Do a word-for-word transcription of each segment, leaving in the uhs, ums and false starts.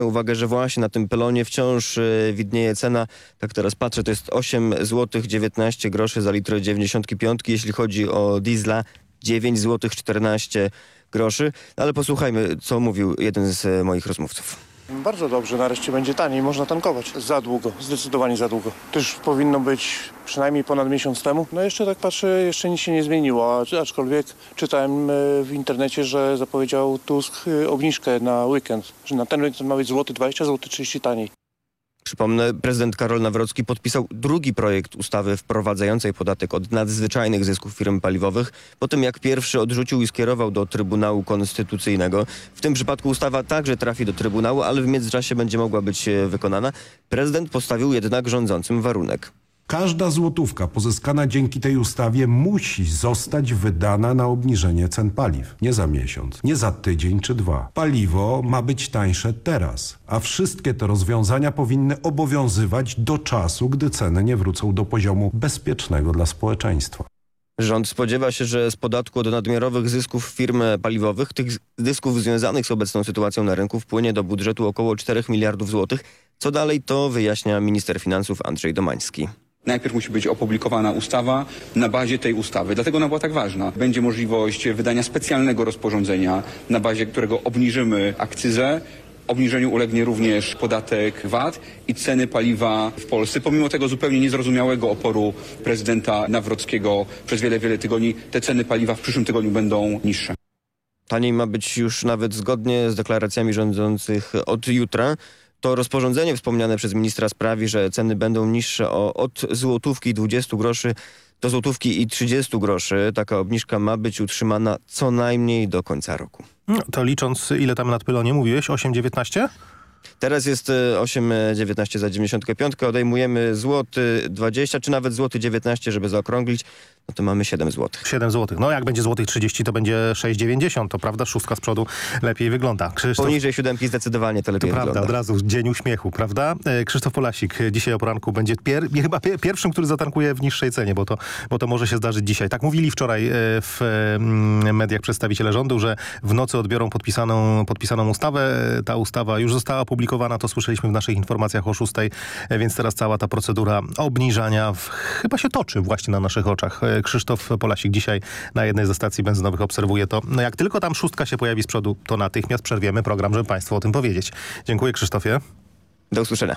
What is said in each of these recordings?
Uwagę, że właśnie na tym pylonie wciąż widnieje cena, tak teraz patrzę, to jest osiem złotych dziewiętnaście groszy za litr dziewięćdziesiąt pięć. Jeśli chodzi o diesla, dziewięć złotych czternaście groszy. Ale posłuchajmy, co mówił jeden z moich rozmówców. Bardzo dobrze, nareszcie będzie taniej, można tankować. Za długo, zdecydowanie za długo. To już powinno być przynajmniej ponad miesiąc temu. No jeszcze tak patrzę, jeszcze nic się nie zmieniło, aczkolwiek czytałem w internecie, że zapowiedział Tusk obniżkę na weekend, że na ten weekend ma być złoty dwadzieścia, złoty trzydzieści taniej. Przypomnę, prezydent Karol Nawrocki podpisał drugi projekt ustawy wprowadzającej podatek od nadzwyczajnych zysków firm paliwowych, po tym jak pierwszy odrzucił i skierował do Trybunału Konstytucyjnego. W tym przypadku ustawa także trafi do Trybunału, ale w międzyczasie będzie mogła być wykonana. Prezydent postawił jednak rządzącym warunek. Każda złotówka pozyskana dzięki tej ustawie musi zostać wydana na obniżenie cen paliw. Nie za miesiąc, nie za tydzień czy dwa. Paliwo ma być tańsze teraz, a wszystkie te rozwiązania powinny obowiązywać do czasu, gdy ceny nie wrócą do poziomu bezpiecznego dla społeczeństwa. Rząd spodziewa się, że z podatku od nadmiarowych zysków firm paliwowych, tych zysków związanych z obecną sytuacją na rynku, wpłynie do budżetu około czterech miliardów złotych. Co dalej, to wyjaśnia minister finansów Andrzej Domański. Najpierw musi być opublikowana ustawa na bazie tej ustawy. Dlatego ona była tak ważna. Będzie możliwość wydania specjalnego rozporządzenia, na bazie którego obniżymy akcyzę. Obniżeniu ulegnie również podatek V A T i ceny paliwa w Polsce. Pomimo tego zupełnie niezrozumiałego oporu prezydenta Nawrockiego przez wiele, wiele tygodni, te ceny paliwa w przyszłym tygodniu będą niższe. Taniej ma być już nawet zgodnie z deklaracjami rządzących od jutra. To rozporządzenie wspomniane przez ministra sprawi, że ceny będą niższe o od złotówki dwudziestu groszy do złotówki i trzydziestu groszy. Taka obniżka ma być utrzymana co najmniej do końca roku. No, to licząc, ile tam nad pylonie mówiłeś? osiem dziewiętnaście? Teraz jest osiem dziewiętnaście za dziewięćdziesiąt pięć. Odejmujemy złoty dwadzieścia, czy nawet złoty dziewiętnaście, żeby zaokrąglić. No to mamy siedem złotych. siedem złotych. No jak będzie złotych trzydzieści, to będzie sześć dziewięćdziesiąt. To prawda, szóstka z przodu lepiej wygląda. Krzysztof... Poniżej siódemki zdecydowanie to lepiej to wygląda. Prawda, od razu dzień uśmiechu, prawda? Krzysztof Polasik dzisiaj o poranku będzie pier... chyba pierwszym, który zatankuje w niższej cenie, bo to, bo to może się zdarzyć dzisiaj. Tak mówili wczoraj w mediach przedstawiciele rządu, że w nocy odbiorą podpisaną, podpisaną ustawę. Ta ustawa już została opublikowana, to słyszeliśmy w naszych informacjach o szóstej, więc teraz cała ta procedura obniżania w... chyba się toczy właśnie na naszych oczach. Krzysztof Polasik dzisiaj na jednej ze stacji benzynowych obserwuje to. No jak tylko tam szóstka się pojawi z przodu, to natychmiast przerwiemy program, żeby Państwu o tym powiedzieć. Dziękuję, Krzysztofie. Do usłyszenia.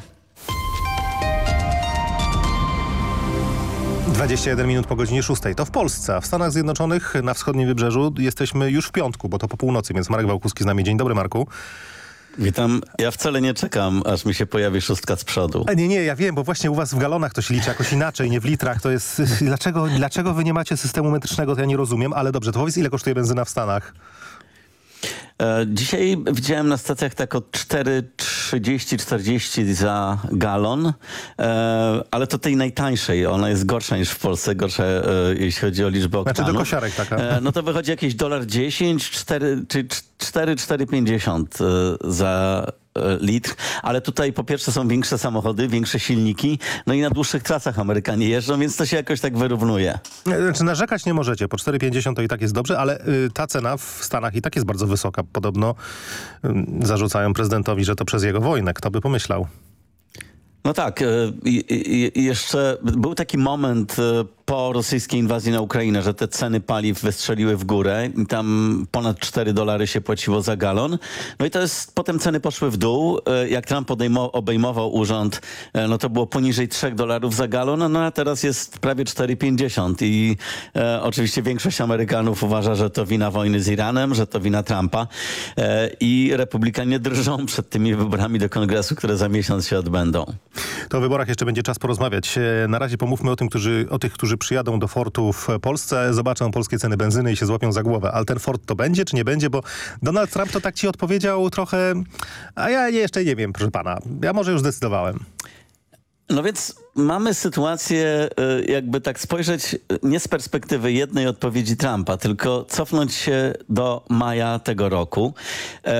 dwadzieścia jeden minut po godzinie szóstej. To w Polsce, a w Stanach Zjednoczonych na wschodnim wybrzeżu jesteśmy już w piątku, bo to po północy, więc Marek Wałkuski z nami. Dzień dobry, Marku. Witam. Ja wcale nie czekam, aż mi się pojawi szóstka z przodu. A nie, nie, ja wiem, bo właśnie u was w galonach to się liczy jakoś inaczej, nie w litrach. To jest... Dlaczego, dlaczego wy nie macie systemu metrycznego, to ja nie rozumiem, ale dobrze, to powiedz, ile kosztuje benzyna w Stanach? E, dzisiaj widziałem na stacjach tak od cztery trzydzieści czterdzieści za galon, e, ale to tej najtańszej. Ona jest gorsza niż w Polsce, gorsza e, jeśli chodzi o liczbę oktanów. Znaczy do kosiarek taka. E, no to wychodzi jakieś dolar dziesięć, cztery, czy cztery, cztery pięćdziesiąt e, za litr, ale tutaj po pierwsze są większe samochody, większe silniki, no i na dłuższych trasach Amerykanie jeżdżą, więc to się jakoś tak wyrównuje. Znaczy narzekać nie możecie, po cztery pięćdziesiąt to i tak jest dobrze, ale y, ta cena w Stanach i tak jest bardzo wysoka. Podobno y, zarzucają prezydentowi, że to przez jego wojnę. Kto by pomyślał? No tak, i, i jeszcze był taki moment po rosyjskiej inwazji na Ukrainę, że te ceny paliw wystrzeliły w górę i tam ponad cztery dolary się płaciło za galon. No i to jest, potem ceny poszły w dół. Jak Trump odejmo, obejmował urząd, no to było poniżej trzech dolarów za galon, no a teraz jest prawie cztery pięćdziesiąt i e, oczywiście większość Amerykanów uważa, że to wina wojny z Iranem, że to wina Trumpa e, i republikanie drżą przed tymi wyborami do kongresu, które za miesiąc się odbędą. To o wyborach jeszcze będzie czas porozmawiać. Na razie pomówmy o tym, którzy, o tych, którzy przyjadą do Fortu w Polsce, zobaczą polskie ceny benzyny i się złapią za głowę. Ale ten Fort to będzie, czy nie będzie? Bo Donald Trump to tak ci odpowiedział trochę, a ja jeszcze nie wiem, proszę pana. Ja może już zdecydowałem. No więc mamy sytuację, jakby tak spojrzeć nie z perspektywy jednej odpowiedzi Trumpa, tylko cofnąć się do maja tego roku.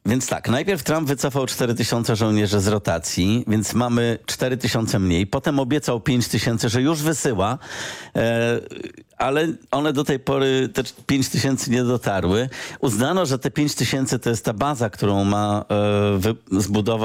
Więc tak, najpierw Trump wycofał cztery tysiące żołnierzy z rotacji, więc mamy cztery tysiące mniej. Potem obiecał pięć tysięcy, że już wysyła, e, ale one do tej pory, te pięć tysięcy nie dotarły. Uznano, że te pięć tysięcy to jest ta baza, którą ma e, wy, zbudować